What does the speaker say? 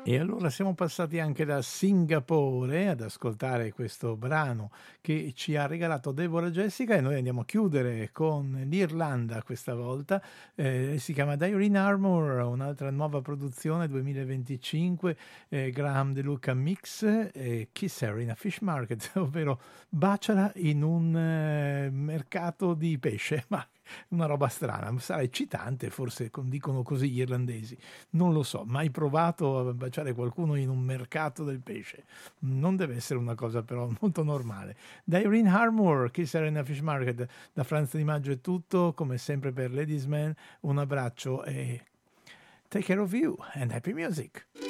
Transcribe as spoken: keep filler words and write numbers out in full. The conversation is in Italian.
E allora siamo passati anche da Singapore ad ascoltare questo brano che ci ha regalato Deborah Jessica e noi andiamo a chiudere con l'Irlanda questa volta. Eh, si chiama Diary in Armour, un'altra nuova produzione duemilaventicinque, eh, Graham De Luca Mix, eh, Kiss Her in a Fish Market, ovvero baciala in un eh, mercato di pesce, ma una roba strana, sarà eccitante, forse con- dicono così gli irlandesi. Non lo so, mai provato a baciare qualcuno in un mercato del pesce. Non deve essere una cosa però molto normale. Da Irene Harmore, Kiss Arena Fish Market, da Franza Di Maggio è tutto, come sempre per Ladies Man, un abbraccio e take care of you and happy music.